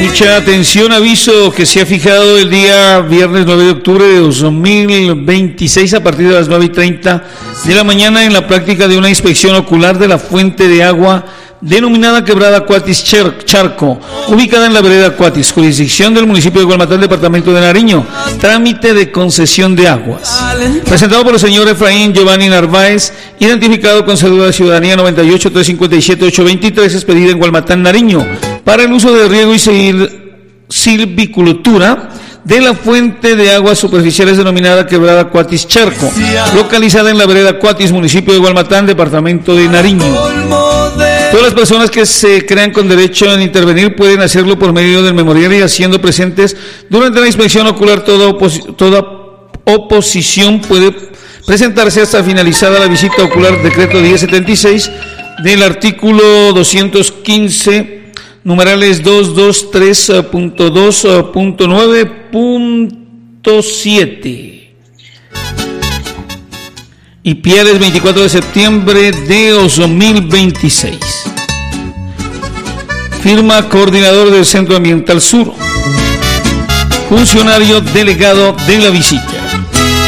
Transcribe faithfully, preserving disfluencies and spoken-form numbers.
Mucha atención, aviso que se ha fijado el día viernes nueve de octubre de dos mil veintiséis a partir de las nueve y treinta de la mañana en la práctica de una inspección ocular de la fuente de agua denominada Quebrada Cuatis Charco, ubicada en la vereda Cuatis, jurisdicción del municipio de Gualmatán, departamento de Nariño. Trámite de concesión de aguas. Presentado por el señor Efraín Giovanni Narváez, identificado con cédula de ciudadanía noventa y ocho, trescientos cincuenta y siete, ochocientos veintitrés, expedida en Gualmatán, Nariño, para el uso de riego y silvicultura de la fuente de aguas superficiales denominada Quebrada Cuatis Charco, localizada en la vereda Cuatis, municipio de Gualmatán, departamento de Nariño. Todas las personas que se crean con derecho a intervenir pueden hacerlo por medio del memorial y haciendo presentes durante la inspección ocular. Toda, opos- toda oposición puede presentarse hasta finalizada la visita ocular. Decreto diez setenta y seis del artículo doscientos quince, numerales doscientos veintitrés punto dos punto nueve punto siete. Y Pierres, veinticuatro de septiembre de dos mil veintiséis. Firma coordinador del Centro Ambiental Sur, funcionario delegado de la visita.